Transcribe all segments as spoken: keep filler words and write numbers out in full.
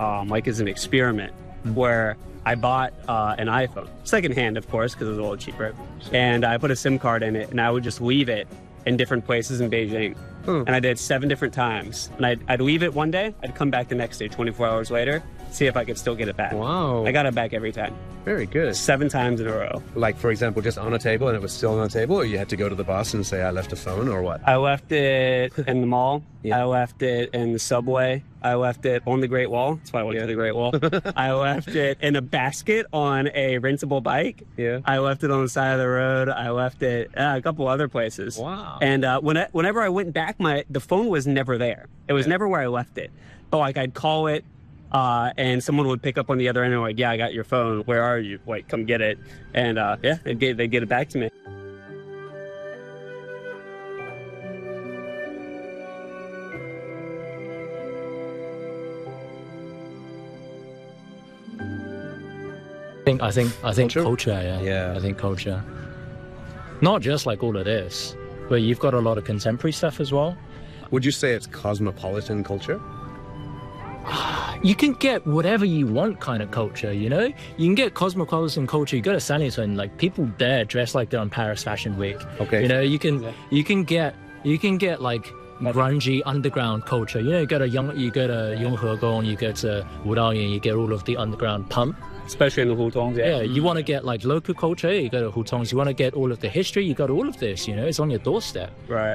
um, like as an experiment mm-hmm. where I bought uh, an iPhone, secondhand, of course, because it was a little cheaper. And I put a SIM card in it, and I would just leave it in different places in Beijing. Mm. And I did seven different times. And I'd, I'd leave it one day, I'd come back the next day, twenty-four hours later, see if I could still get it back. Wow. I got it back every time. Very good. Seven times in a row. Like, for example, just on a table and it was still on a table, or you had to go to the boss and say, I left a phone, or what? I left it in the mall. Yeah. I left it in the subway. I left it on the Great Wall. That's why I went to the Great Wall. I left it in a basket on a rentable bike. Yeah. I left it on the side of the road. I left it uh, a couple other places. Wow. And uh, when I, whenever I went back, my the phone was never there. It was yeah. never where I left it. But like I'd call it, uh, and someone would pick up on the other end and like, yeah, I got your phone. Where are you? Wait, come get it. And uh, yeah, they'd get, they'd get it back to me. I think I think I think culture, culture yeah. yeah. I think culture. Not just like all of this, but you've got a lot of contemporary stuff as well. Would you say it's cosmopolitan culture? You can get whatever you want kind of culture, you know? You can get cosmopolitan culture. You go to Sanlitun, like people there dress like they're on Paris Fashion Week. Okay. You know, you can yeah. you can get you can get like grungy underground culture. You know, you go to Yong you go to Yonghegong, you go to Wudaoyan, you get all of the underground pump. Especially in the hutongs, yeah. Yeah, you want to get like local culture, you go to hutongs. You want to get all of the history, you got all of this, you know? It's on your doorstep. Right.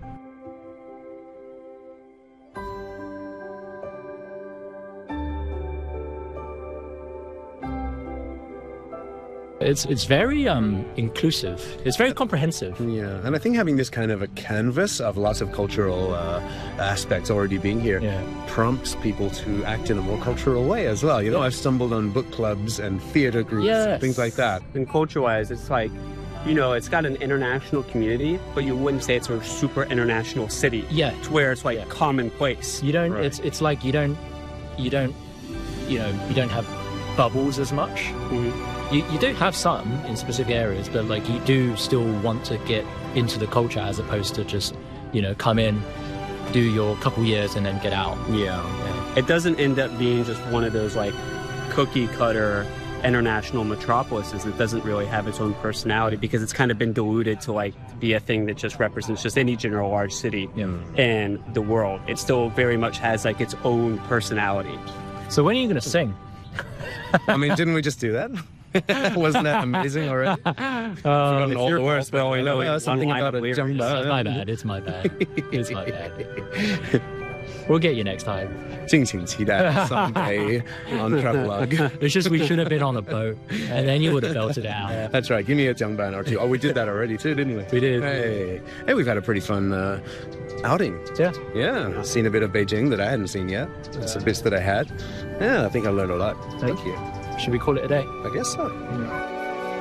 It's it's very um, inclusive. It's very comprehensive. Yeah, and I think having this kind of a canvas of lots of cultural uh, aspects already being here yeah. prompts people to act in a more cultural way as well. You know, I've stumbled on book clubs and theater groups yes. and things like that. And culture-wise, it's like, you know, it's got an international community, but you wouldn't say it's a super international city. Yeah. To where it's like yeah. commonplace. You don't. Right. It's it's like you don't, you don't, you know, you don't have bubbles as much. Mm-hmm. You, you do have some in specific areas, but like you do still want to get into the culture as opposed to just, you know, come in, do your couple years and then get out. Yeah. yeah. It doesn't end up being just one of those like cookie cutter international metropolises. It doesn't really have its own personality because it's kind of been diluted to like be a thing that just represents just any general large city yeah. in the world. It still very much has like its own personality. So when are you going to sing? I mean, didn't we just do that? Wasn't that amazing already? Uh, all the worst, but we know uh, something about a lyrics. jumba. It's my bad. It's my bad. It's my bad. We'll get you next time. 敬请期待 someday on Travelog. It's just we should have been on a boat, and then you would have belted it out. That's right. Give me a jangban or two. Oh, we did that already too, didn't we? We did. Hey, hey, we've had a pretty fun uh, outing. Yeah. Yeah, I've seen a bit of Beijing that I hadn't seen yet. Some bits that I had. Yeah, I think I learned a lot. Thank you. Should we call it a day? I guess so. Yeah.